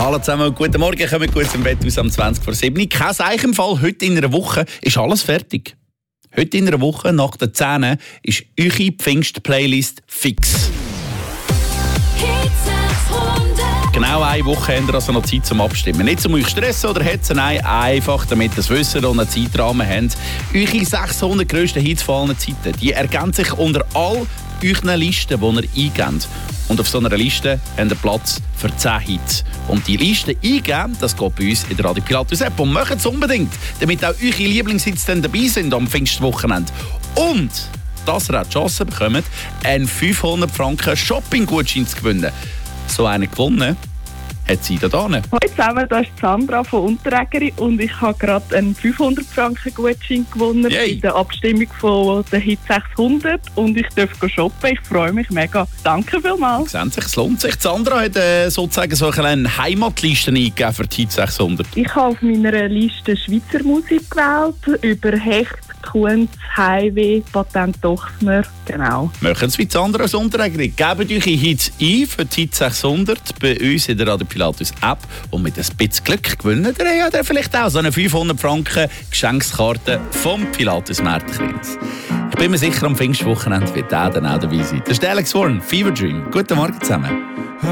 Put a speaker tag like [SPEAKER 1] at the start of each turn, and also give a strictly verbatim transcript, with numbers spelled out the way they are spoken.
[SPEAKER 1] Hallo zusammen, guten Morgen, kommen gut zum Bett aus am zwanzig vor sieben. Kein Zeichen im Fall, heute in einer Woche ist alles fertig. Heute in einer Woche, nach den zehn, ist eure Pfingst-Playlist fix. Genau eine Woche habt ihr also noch Zeit zum Abstimmen. Nicht um euch stressen oder hetzen, nein, einfach damit ihr es wisst und einen Zeitrahmen habt. Eure sechshundert grössten Hits von allen Zeiten, die ergänzen sich unter all euren Listen, die ihr eingebt. Und auf so einer Liste habt ihr Platz für zehn Hits. Und die Liste eingeben, das geht bei uns in der Radio Pilatus App. Und macht es unbedingt, damit auch eure Lieblingshits dann dabei sind am Pfingstwochenende. Und dass ihr auch die Chance bekommt, einen fünfhundert Franken Shopping-Gutschein zu gewinnen. So einen gewonnen hat sie da hinten.
[SPEAKER 2] Hallo zusammen, das ist Sandra von Unterägeri und ich habe gerade einen fünfhundert Franken Gutschein gewonnen
[SPEAKER 1] Yay.
[SPEAKER 2] in der Abstimmung von der Hit sechshundert und ich darf shoppen. Ich freue mich mega. Danke vielmals.
[SPEAKER 1] Sehen sich, es lohnt sich. Sandra hat äh, sozusagen so eine Heimatliste eingegeben für die Hit sechshundert.
[SPEAKER 2] Ich habe auf meiner Liste Schweizer Musik gewählt, über Hecht, Kunz, Highway, Patent Dochsner, genau.
[SPEAKER 1] Machen Sie wie Sandra aus Unterägeri. Gebt eure Hits ein für die Hit sechshundert bei uns in der Radio Pilatus App und mit ein bisschen Glück gewinnen ihr ja dann vielleicht auch so eine fünfhundert Franken Geschenkskarte vom Pilatus Märtklins. Ich bin mir sicher, am Pfingstwochenende wird der dann auch dabei sein. Das ist Alex Warren, Fever Dream. Guten Morgen zusammen.